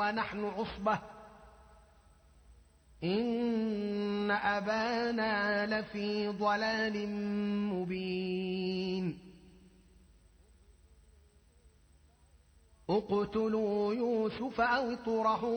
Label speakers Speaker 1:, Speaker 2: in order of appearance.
Speaker 1: ونحن عصبة إن أبانا لفي ضلال مبين اقتلوا يوسف أو اطرحوه